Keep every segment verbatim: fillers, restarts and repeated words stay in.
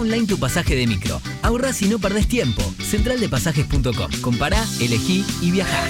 online tu pasaje de micro. Ahorrás y no perdés tiempo. central de pasajes punto com. Compará, elegí y viajá.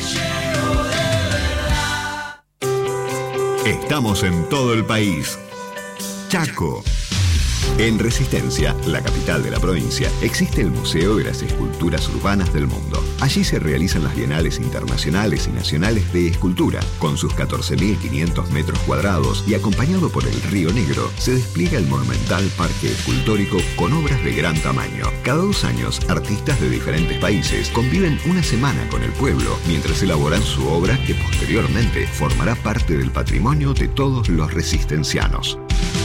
Estamos en todo el país. Chaco. En Resistencia, la capital de la provincia, existe el Museo de las Esculturas Urbanas del Mundo. Allí se realizan las bienales internacionales y nacionales de escultura. Con sus catorce mil quinientos metros cuadrados y acompañado por el Río Negro, se despliega el monumental parque escultórico con obras de gran tamaño. Cada dos años, artistas de diferentes países conviven una semana con el pueblo mientras elaboran su obra que posteriormente formará parte del patrimonio de todos los resistencianos.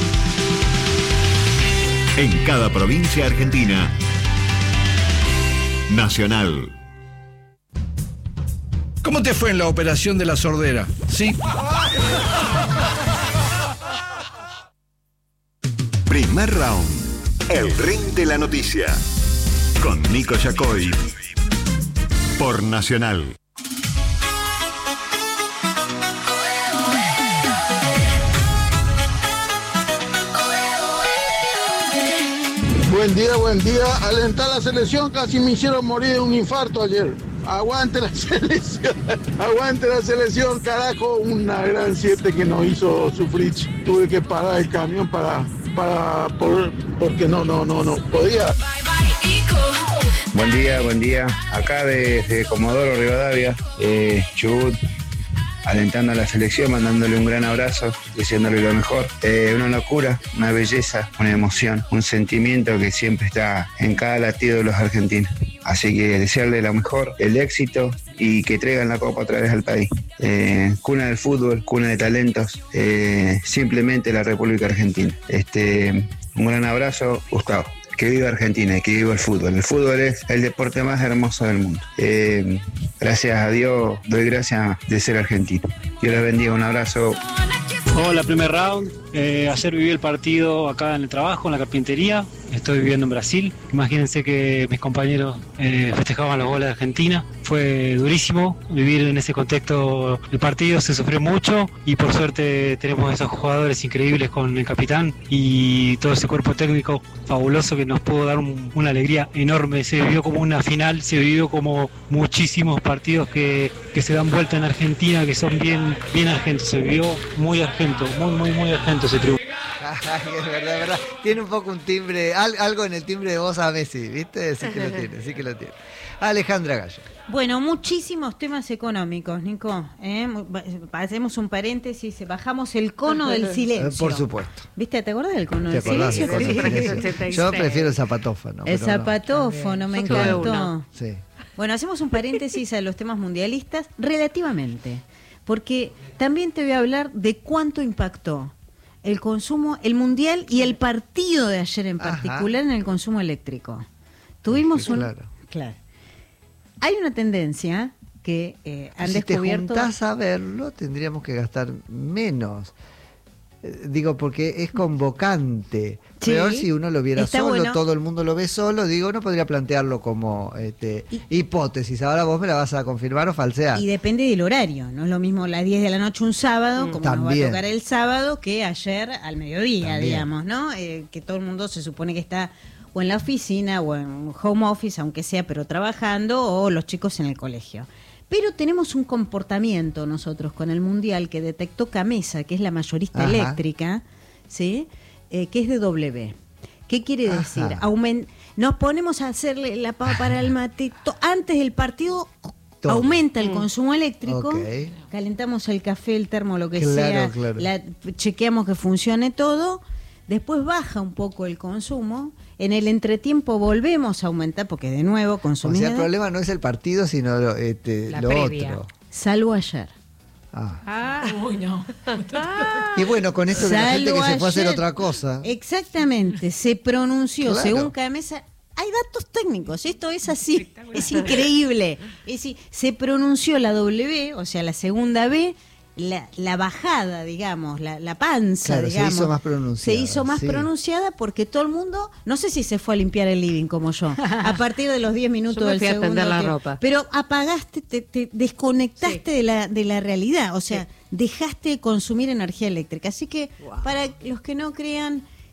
En cada provincia argentina, Nacional. ¿Cómo te fue en la operación de la sordera? ¿Sí? Primer round. El ring de la noticia. Con Nico Yacoy. Por Nacional. Buen día, buen día. Alentar la selección, casi me hicieron morir de un infarto ayer. Aguante la selección, aguante la selección, carajo. Una gran siete que nos hizo sufrir. Tuve que parar el camión para, para, por, porque no, no, no, no podía. Buen día, buen día. Acá desde Comodoro Rivadavia, eh, Chubut, alentando a la selección, mandándole un gran abrazo, deseándole lo mejor. Eh, una locura, una belleza, una emoción, un sentimiento que siempre está en cada latido de los argentinos. Así que desearle lo mejor, el éxito y que traigan la copa otra vez al país. Eh, cuna del fútbol, cuna de talentos, eh, simplemente la República Argentina. Este, un gran abrazo, Gustavo. Que viva Argentina y que viva el fútbol. El fútbol es el deporte más hermoso del mundo. Eh, gracias a Dios, doy gracias de ser argentino. Dios les bendiga, un abrazo. Hola, primer round. Eh, ayer viví el partido acá en el trabajo, en la carpintería. Estoy viviendo en Brasil. Imagínense que mis compañeros eh, festejaban los goles de Argentina. Fue durísimo vivir en ese contexto. El partido se sufrió mucho y por suerte tenemos esos jugadores increíbles con el capitán y todo ese cuerpo técnico fabuloso que nos pudo dar un, una alegría enorme. Se vivió como una final, se vivió como muchísimos partidos que, que se dan vuelta en Argentina, que son bien, bien argentos. Se vivió muy argento, muy, muy, muy argento ese triunfo. Ay, es verdad, es verdad. Tiene un poco un timbre, al, algo en el timbre de voz a Messi, ¿viste? Sí que lo tiene, sí que lo tiene. Alejandra Gallo. Bueno, muchísimos temas económicos, Nico. ¿eh? Hacemos un paréntesis, bajamos el cono del silencio. Por supuesto. ¿Viste? ¿Te acordás del cono del silencio? Cono del silencio? Yo prefiero el zapatófono. El zapatófono, no. me encantó. Sí. Bueno, hacemos un paréntesis a los temas mundialistas relativamente, porque también te voy a hablar de cuánto impactó el consumo, el mundial y el partido de ayer en particular. Ajá. En el consumo eléctrico. Tuvimos sí, un... Claro. claro. Hay una tendencia que eh, han si descubierto... Si te juntás a verlo, tendríamos que gastar menos. Eh, digo, porque es convocante. Sí, peor si uno lo viera solo, bueno. Todo el mundo lo ve solo. Digo, uno podría plantearlo como este, y, hipótesis. Ahora vos me la vas a confirmar o falsear. Y depende del horario. No es lo mismo las diez de la noche un sábado, mm. como También. Nos va a tocar el sábado, que ayer al mediodía, También. digamos, ¿no? Eh, que todo el mundo se supone que está... o en la oficina, o en home office, aunque sea, pero trabajando, o los chicos en el colegio. Pero tenemos un comportamiento nosotros con el Mundial que detectó Camesa, que es la mayorista Ajá. eléctrica, ¿sí? Eh, que es de W. ¿Qué quiere decir? Aument- Nos ponemos a hacerle la pava para el mate. Antes del partido Todo. aumenta el mm. consumo eléctrico, okay. calentamos el café, el termo, lo que claro, sea, claro. La, chequeamos que funcione todo, después baja un poco el consumo. En el entretiempo volvemos a aumentar porque de nuevo consumimos. O sea, el problema no es el partido, sino lo, este, lo otro. Salvo ayer. Ah. ah, uy, no. Y bueno, con esto de la gente que se fue a hacer otra cosa. Exactamente, se pronunció claro. según Camesa. Hay datos técnicos, esto es así, es increíble. Es decir, se pronunció la W, o sea, la segunda B. La, la bajada, digamos, la, la panza, claro, digamos. Se hizo más pronunciada. Se hizo más sí. pronunciada porque todo el mundo, no sé si se fue a limpiar el living como yo, a partir de los diez minutos del segundo. A tender la ropa. Pero apagaste, te, te desconectaste sí. de la de la realidad, o sea, sí. dejaste de consumir energía eléctrica. Así que, wow. para los que no crean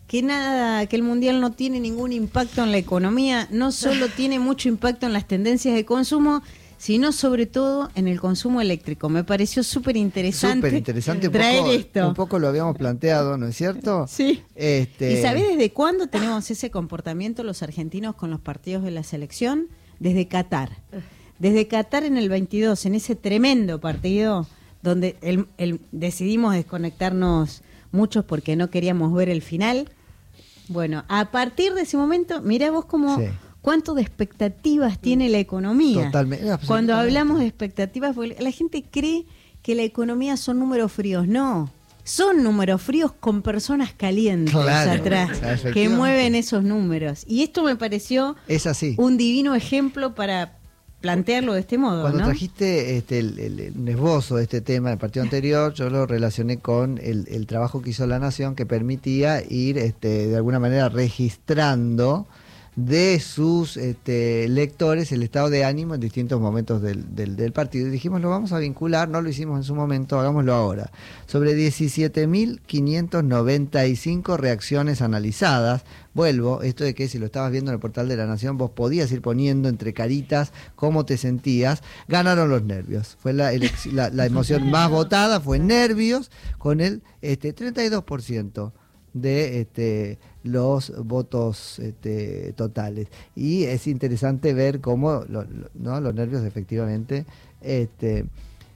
que nada, que el mundial no tiene ningún impacto en la economía, no solo tiene mucho impacto en las tendencias de consumo, sino sobre todo en el consumo eléctrico. Me pareció súper interesante, súper interesante traer un poco, esto. Un poco lo habíamos planteado, ¿no es cierto? Sí. Este... ¿Y sabés desde cuándo tenemos ese comportamiento los argentinos con los partidos de la selección? Desde Qatar. Desde Qatar en el veintidós, en ese tremendo partido donde el, el, decidimos desconectarnos muchos porque no queríamos ver el final. Bueno, a partir de ese momento, mirá vos cómo... Sí. ¿Cuánto de expectativas tiene la economía? Totalmente. Cuando hablamos de expectativas, porque la gente cree que la economía son números fríos. No, son números fríos con personas calientes claro, atrás que mueven esos números. Y esto me pareció es así. Un divino ejemplo para plantearlo de este modo. Cuando ¿no? trajiste este, el, el, el esbozo de este tema del partido anterior, yo lo relacioné con el, el trabajo que hizo La Nación, que permitía ir este, de alguna manera registrando de sus este, lectores el estado de ánimo en distintos momentos del, del, del partido. Y dijimos, lo vamos a vincular, no lo hicimos en su momento, hagámoslo ahora. Sobre diecisiete mil quinientas noventa y cinco reacciones analizadas. Vuelvo, esto de que si lo estabas viendo en el portal de La Nación, vos podías ir poniendo entre caritas cómo te sentías. Ganaron los nervios. Fue la, la, la emoción más votada, fue nervios, con el este, treinta y dos por ciento de este, los votos este, totales. Y es interesante ver cómo lo, lo, ¿no? los nervios efectivamente... Este,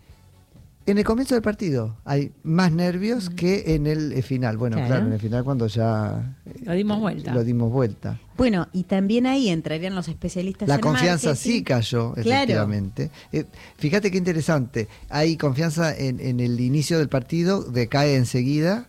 en el comienzo del partido hay más nervios uh-huh. que en el eh, final. Bueno, claro. claro, en el final cuando ya... Eh, lo dimos vuelta. Lo dimos vuelta. Bueno, y también ahí entrarían los especialistas La en confianza marketing. Sí cayó, efectivamente. Claro. Eh, fíjate qué interesante. Hay confianza en, en el inicio del partido, decae enseguida.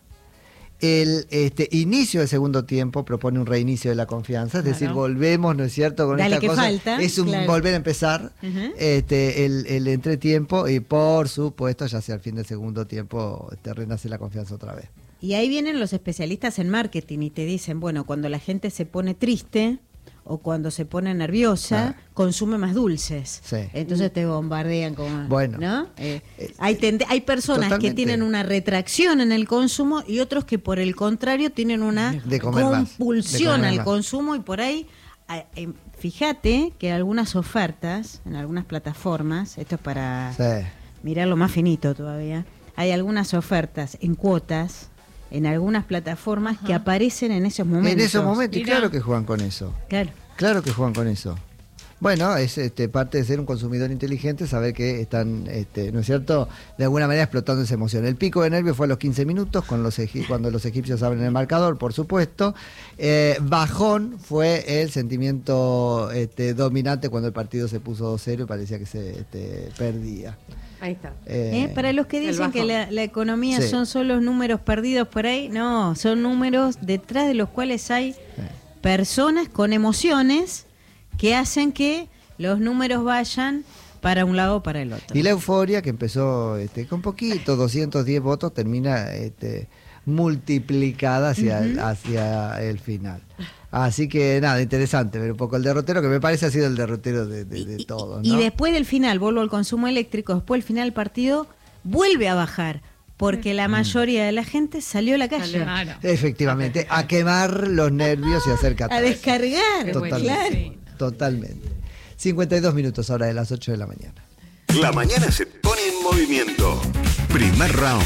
El este, inicio del segundo tiempo propone un reinicio de la confianza, es claro. decir, volvemos, ¿no es cierto? Con Dale esta que cosa. Falta, es un claro. volver a empezar uh-huh. este, el, el entretiempo y por supuesto ya hacia el fin del segundo tiempo te renace la confianza otra vez. Y ahí vienen los especialistas en marketing y te dicen, bueno, cuando la gente se pone triste o cuando se pone nerviosa, ah. consume más dulces. Sí. Entonces te bombardean como... Bueno. ¿no? Eh, eh, hay, tende- hay personas totalmente. Que tienen una retracción en el consumo y otros que por el contrario tienen una compulsión al más. consumo y por ahí... Eh, fíjate que algunas ofertas en algunas plataformas, esto es para sí. mirarlo más finito todavía, hay algunas ofertas en cuotas en algunas plataformas Ajá. que aparecen en esos momentos. En esos momentos, y claro que juegan con eso. Claro. Claro que juegan con eso. Bueno, es este, parte de ser un consumidor inteligente, saber que están, este, ¿no es cierto?, de alguna manera explotando esa emoción. El pico de nervios fue a los quince minutos, con los egi- cuando los egipcios abren el marcador, por supuesto. Eh, bajón fue el sentimiento este, dominante cuando el partido se puso dos cero y parecía que se este, perdía. Ahí está. Eh, eh, para los que dicen que la, la economía sí. son solo números perdidos por ahí, no, son números detrás de los cuales hay sí. personas con emociones que hacen que los números vayan para un lado o para el otro. Y la euforia que empezó este, con poquito, doscientos diez votos, termina este, multiplicada hacia, uh-huh. el, hacia el final. Así que nada, interesante ver un poco el derrotero, que me parece ha sido el derrotero de, de, de todos, ¿no? Y después del final, vuelvo al consumo eléctrico, después del final del partido, vuelve a bajar, porque la mayoría de la gente salió a la calle. Claro. Efectivamente, a quemar los nervios y a hacer catarsis. A descargar, totalmente, claro. Totalmente. cincuenta y dos minutos ahora de las ocho de la mañana. La mañana se pone en movimiento. Primer round.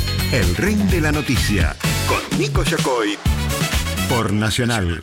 El ring de la noticia. Con Nico Yacoy. Por Nacional.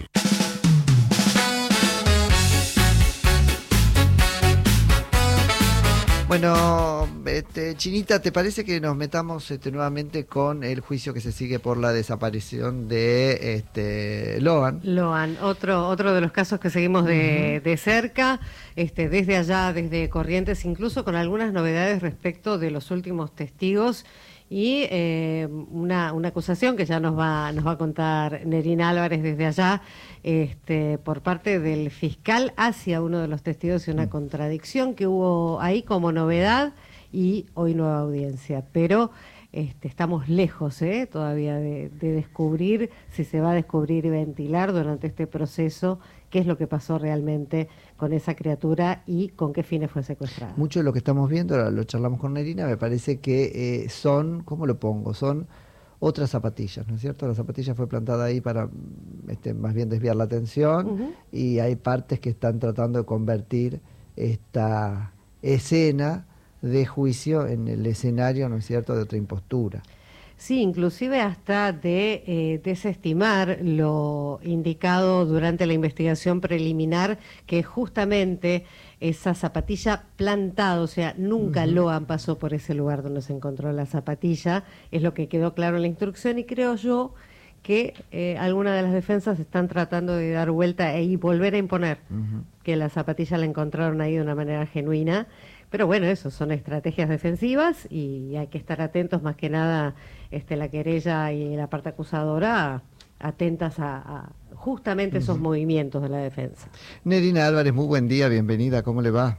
Bueno, este, Chinita, ¿te parece que nos metamos este, nuevamente con el juicio que se sigue por la desaparición de este, Loan? Loan, otro otro de los casos que seguimos de, uh-huh. de cerca, este, desde allá, desde Corrientes, incluso con algunas novedades respecto de los últimos testigos y eh, una, una acusación que ya nos va nos va a contar Nerina Álvarez desde allá, este, por parte del fiscal hacia uno de los testigos y una contradicción que hubo ahí como novedad y hoy nueva audiencia, pero este, estamos lejos ¿eh? todavía de, de descubrir si se va a descubrir y ventilar durante este proceso qué es lo que pasó realmente con esa criatura y con qué fines fue secuestrada. Mucho de lo que estamos viendo, ahora lo charlamos con Nerina, me parece que eh, son, ¿cómo lo pongo? Son otras zapatillas, ¿no es cierto? La zapatilla fue plantada ahí para este, más bien desviar la atención, uh-huh. y hay partes que están tratando de convertir esta escena de juicio en el escenario, ¿no es cierto?, de otra impostura. Sí, inclusive hasta de eh, desestimar lo indicado durante la investigación preliminar, que justamente esa zapatilla plantada, o sea, nunca uh-huh. Loan pasó por ese lugar donde se encontró la zapatilla, es lo que quedó claro en la instrucción, y creo yo que eh, algunas de las defensas están tratando de dar vuelta y volver a imponer uh-huh. que la zapatilla la encontraron ahí de una manera genuina. Pero bueno, eso son estrategias defensivas y hay que estar atentos, más que nada este, la querella y la parte acusadora, atentas a, a justamente esos uh-huh. movimientos de la defensa. Nerina Álvarez, muy buen día, bienvenida, ¿cómo le va?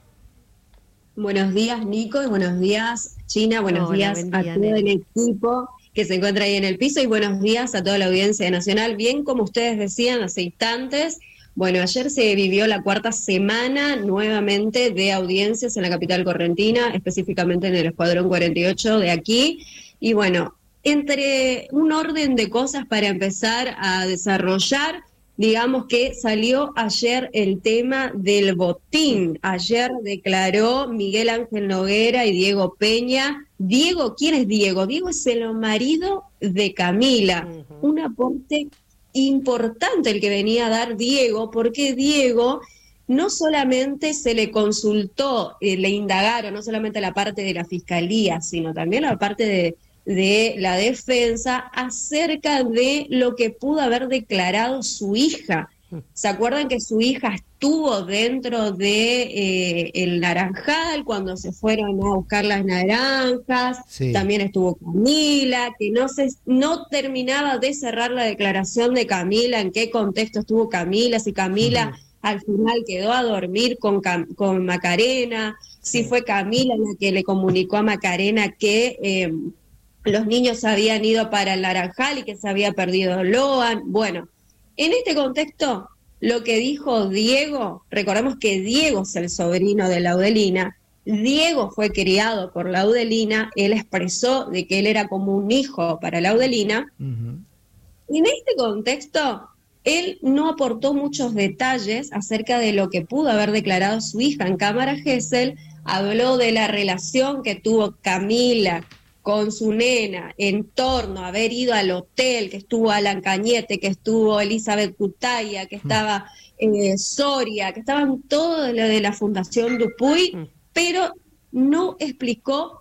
Buenos días, Nico, y buenos días, China, buenos Hola, días día, a todo Nerina. El equipo que se encuentra ahí en el piso, y buenos días a toda la audiencia nacional. Bien, como ustedes decían hace instantes, bueno, ayer se vivió la cuarta semana nuevamente de audiencias en la capital correntina, específicamente en el Escuadrón cuarenta y ocho de aquí. Y bueno, entre un orden de cosas para empezar a desarrollar, digamos que salió ayer el tema del botín. Ayer declaró Miguel Ángel Noguera y Diego Peña. Diego, ¿quién es Diego? Diego es el marido de Camila, uh-huh. un aporte importante el que venía a dar Diego, porque Diego no solamente se le consultó, eh, le indagaron, no solamente la parte de la fiscalía, sino también la parte de, de la defensa acerca de lo que pudo haber declarado su hija. ¿Se acuerdan que su hija estuvo dentro de eh, el Naranjal cuando se fueron a buscar las naranjas? Sí. También estuvo Camila, que no se no terminaba de cerrar la declaración de Camila, en qué contexto estuvo Camila, si Camila uh-huh. al final quedó a dormir con, con Macarena, si fue Camila la que le comunicó a Macarena que eh, los niños habían ido para el Naranjal y que se había perdido Loan. Bueno, en este contexto, lo que dijo Diego, recordemos que Diego es el sobrino de Laudelina, Diego fue criado por Laudelina, él expresó de que él era como un hijo para Laudelina, uh-huh. y en este contexto, él no aportó muchos detalles acerca de lo que pudo haber declarado su hija en cámara Gesell, habló de la relación que tuvo Camila con su nena, en torno a haber ido al hotel, que estuvo Alan Cañete, que estuvo Elizabeth Cutaya, que estaba eh, Soria, que estaban todos los de la Fundación Dupuy, pero no explicó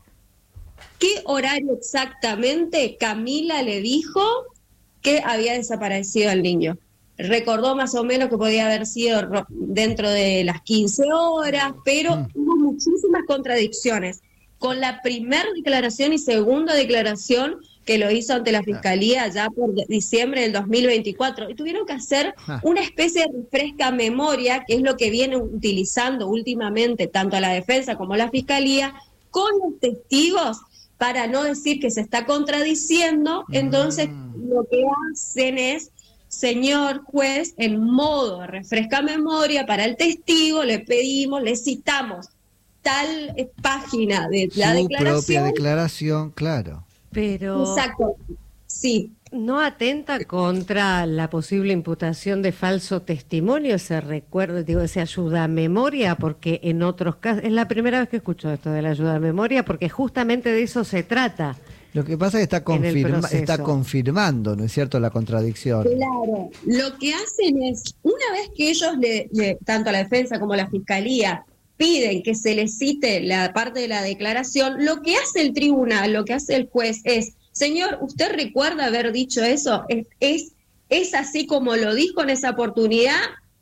qué horario exactamente Camila le dijo que había desaparecido el niño. Recordó más o menos que podía haber sido dentro de las quince horas, pero mm. hubo muchísimas contradicciones. Con la primera declaración y segunda declaración que lo hizo ante la Fiscalía ya por diciembre del dos mil veinticuatro. Y tuvieron que hacer una especie de refresca memoria, que es lo que vienen utilizando últimamente tanto la defensa como la Fiscalía, con los testigos, para no decir que se está contradiciendo. Entonces, mm. lo que hacen es, señor juez, en modo de refresca memoria para el testigo, le pedimos, le citamos tal eh, página de la Su declaración. propia declaración, claro. Pero exacto, sí. ¿No atenta contra la posible imputación de falso testimonio ese recuerdo, digo, ese ayuda a memoria? Porque en otros casos, es la primera vez que escucho esto de la ayuda a memoria, porque justamente de eso se trata. Lo que pasa es que está, confirma, está confirmando, ¿no es cierto?, la contradicción. Claro, lo que hacen es, una vez que ellos, le, le, tanto la defensa como la fiscalía, piden que se les cite la parte de la declaración, lo que hace el tribunal, lo que hace el juez es, señor, ¿usted recuerda haber dicho eso? ¿Es, es, es así como lo dijo en esa oportunidad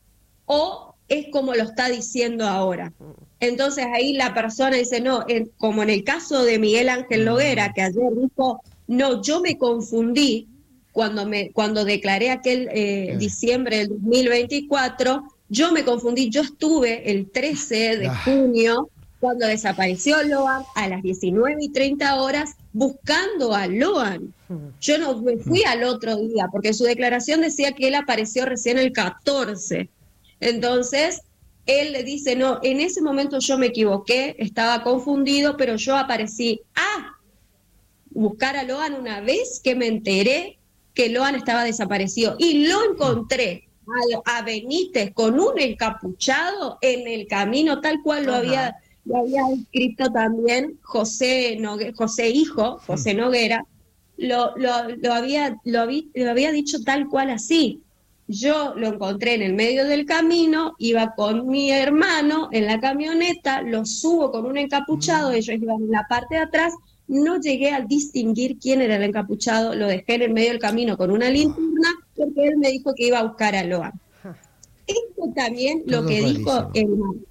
o es como lo está diciendo ahora? Entonces ahí la persona dice, no, en, como en el caso de Miguel Ángel Noguera, que ayer dijo, no, yo me confundí cuando, me, cuando declaré aquel eh, diciembre del dos mil veinticuatro, yo me confundí, yo estuve el trece de junio, cuando desapareció Loan, a las diecinueve y treinta horas, buscando a Loan. Yo no me fui al otro día, porque su declaración decía que él apareció recién el catorce. Entonces, él le dice, no, en ese momento yo me equivoqué, estaba confundido, pero yo aparecí. Ah, buscar a Loan una vez que me enteré que Loan estaba desaparecido. Y lo encontré a, a Benítez con un encapuchado en el camino, tal cual lo había, lo había escrito también José, Nogue, José Hijo, José Noguera, lo, lo, lo, había, lo, había, lo había dicho tal cual así. Yo lo encontré en el medio del camino, iba con mi hermano en la camioneta, lo subo con un encapuchado, mm. ellos iban en la parte de atrás, no llegué a distinguir quién era el encapuchado, lo dejé en el medio del camino con una linterna, porque él me dijo que iba a buscar a Loan. Esto también lo que dijo el marido.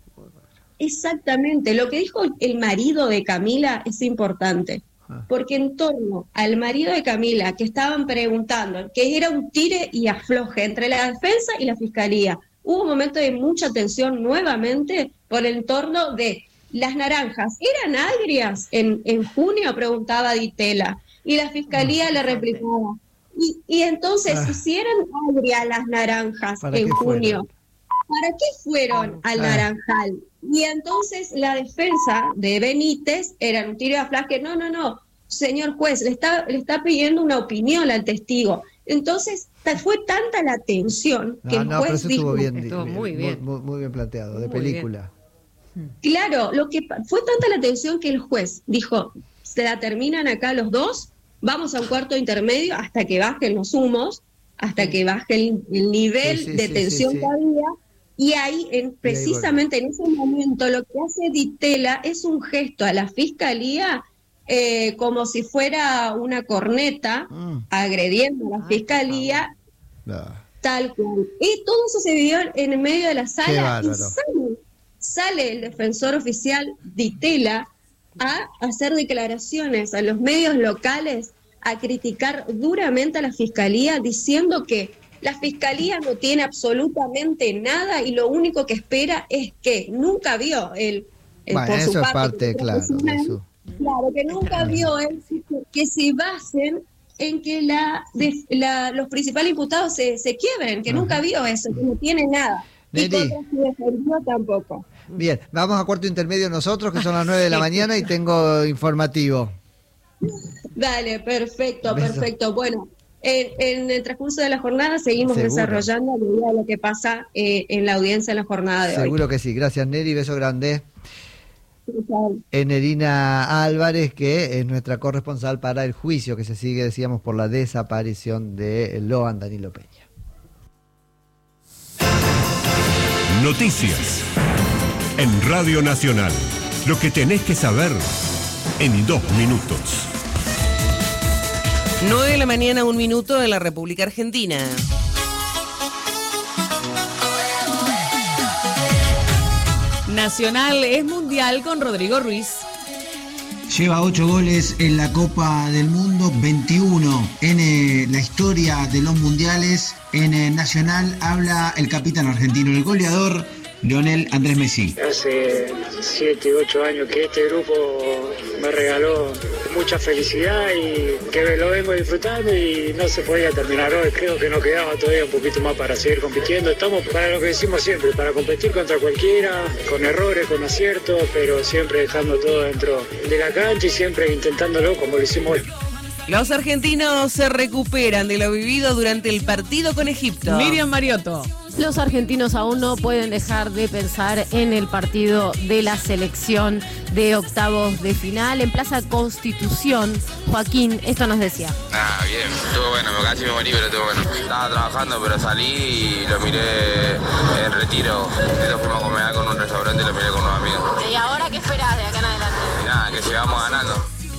Exactamente, lo que dijo el marido de Camila es importante. Porque en torno al marido de Camila, que estaban preguntando, que era un tire y afloje entre la defensa y la fiscalía, hubo un momento de mucha tensión nuevamente por el entorno de las naranjas. ¿Eran agrias en, en junio? Preguntaba Ditela. Y la fiscalía no, le replicaba. Y, y entonces, ah. si eran agrias las naranjas en junio, ¿para qué fueron al ah. naranjal? Y entonces la defensa de Benítez era un tiro de aflaje. No, no, no, señor juez, le está, le está pidiendo una opinión al testigo. Entonces fue tanta la tensión que no, el no, juez pero eso dijo... Estuvo bien, estuvo muy bien. Muy, muy bien planteado, de muy película. Bien. Claro, lo que fue tanta la tensión que el juez dijo, se la terminan acá los dos, vamos a un cuarto intermedio hasta que bajen los humos, hasta que baje el, el nivel sí, sí, de sí, tensión sí, sí. que había. Y ahí, en, precisamente en ese momento, lo que hace Ditela es un gesto a la fiscalía eh, como si fuera una corneta, mm. agrediendo a la fiscalía, no. tal cual. Y todo eso se vivió en el medio de la sala y sale, sale el defensor oficial Ditela a hacer declaraciones a los medios locales, a criticar duramente a la fiscalía, diciendo que la fiscalía no tiene absolutamente nada y lo único que espera es que nunca vio él, él bueno, por eso su es parte, parte, claro, eso. claro, que nunca vio él que se basen en que la, de, la los principales imputados se, se quiebren, que Ajá. nunca vio eso, que no tiene nada. Neri. Y contra su defendido tampoco. Bien, vamos a cuarto intermedio nosotros, que son las nueve de la mañana y tengo informativo. Dale, perfecto, Beso. perfecto. Bueno, En, en el transcurso de la jornada seguimos Seguro. desarrollando lo que pasa eh, en la audiencia en la jornada de Seguro hoy. Seguro que sí. Gracias, Neri. Beso grande. Enerina Álvarez, que es nuestra corresponsal para el juicio que se sigue, decíamos, por la desaparición de Loan Danilo Peña. Noticias en Radio Nacional. Lo que tenés que saber en dos minutos. nueve de la mañana, un minuto en la República Argentina. Nacional es mundial con Rodrigo Ruiz. Lleva ocho goles en la Copa del Mundo, veintiuno en eh, la historia de los mundiales. En eh, Nacional habla el capitán argentino, el goleador Lionel Andrés Messi. Hace siete, ocho años que este grupo me regaló mucha felicidad y que lo vengo disfrutando y no se podía terminar hoy. Creo que nos quedaba todavía un poquito más para seguir compitiendo. Estamos para lo que decimos siempre, para competir contra cualquiera, con errores, con aciertos, pero siempre dejando todo dentro de la cancha y siempre intentándolo como lo hicimos hoy. Los argentinos se recuperan de lo vivido durante el partido con Egipto. Miriam Mariotto. Los argentinos aún no pueden dejar de pensar en el partido de la selección de octavos de final en Plaza Constitución. Joaquín, esto nos decía. Ah, bien, estuvo bueno, me casi me morí, pero estuvo bueno. Estaba trabajando, pero salí y lo miré en retiro. Entonces fuimos a comer con un restaurante y lo miré con unos amigos. ¿Y ahora qué esperás de acá en adelante? Y nada, que sigamos ganando.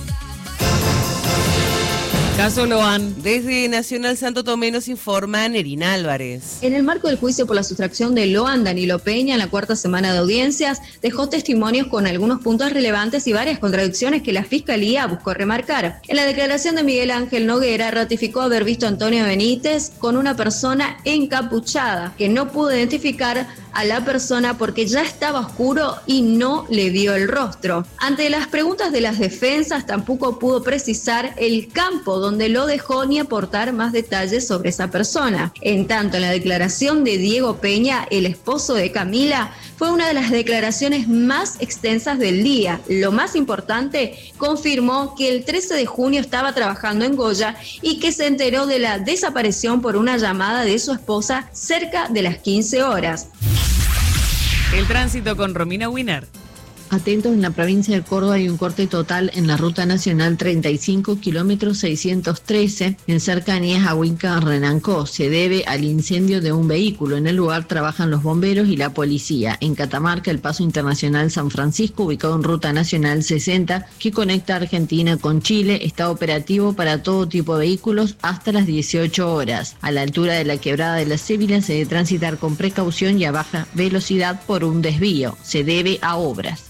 Caso Loan. Desde Nacional Santo Tomé nos informa Nerina Álvarez. En el marco del juicio por la sustracción de Loan, Danilo Peña, en la cuarta semana de audiencias, dejó testimonios con algunos puntos relevantes y varias contradicciones que la Fiscalía buscó remarcar. En la declaración de Miguel Ángel Noguera, ratificó haber visto a Antonio Benítez con una persona encapuchada, que no pudo identificar a la persona porque ya estaba oscuro y no le vio el rostro. Ante las preguntas de las defensas, tampoco pudo precisar el campo donde lo dejó ni aportar más detalles sobre esa persona. En tanto, en la declaración de Diego Peña, el esposo de Camila, fue una de las declaraciones más extensas del día. Lo más importante, confirmó que el trece de junio estaba trabajando en Goya y que se enteró de la desaparición por una llamada de su esposa cerca de las quince horas. El tránsito con Romina Winer. Atentos, en la provincia de Córdoba hay un corte total en la ruta nacional treinta y cinco, kilómetros seiscientos trece, en cercanías a Huinca, Renancó. Se debe al incendio de un vehículo. En el lugar trabajan los bomberos y la policía. En Catamarca, el paso internacional San Francisco, ubicado en ruta nacional sesenta, que conecta Argentina con Chile, está operativo para todo tipo de vehículos hasta las dieciocho horas. A la altura de la quebrada de la Cébila se debe transitar con precaución y a baja velocidad por un desvío. Se debe a obras.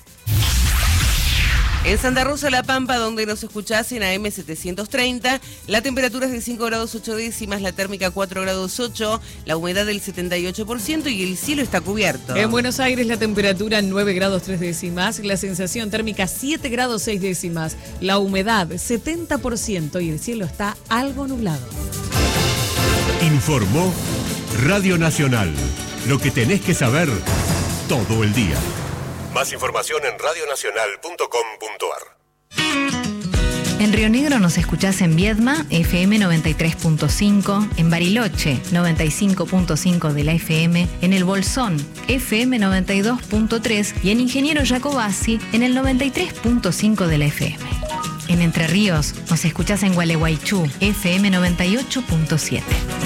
En Santa Rosa, La Pampa, donde nos escuchás en A M setecientos treinta, la temperatura es de cinco grados ocho décimas, la térmica cuatro grados ocho, la humedad del setenta y ocho por ciento y el cielo está cubierto. En Buenos Aires la temperatura nueve grados tres décimas, la sensación térmica siete grados seis décimas, la humedad setenta por ciento y el cielo está algo nublado. Informó Radio Nacional. Lo que tenés que saber todo el día. Más información en radio nacional punto com punto a r. En Río Negro nos escuchás en Viedma, F M noventa y tres punto cinco, en Bariloche, noventa y cinco punto cinco de la F M, en El Bolsón, F M noventa y dos punto tres y en Ingeniero Jacobasi, en el noventa y tres punto cinco de la F M. En Entre Ríos nos escuchás en Gualeguaychú, F M noventa y ocho punto siete.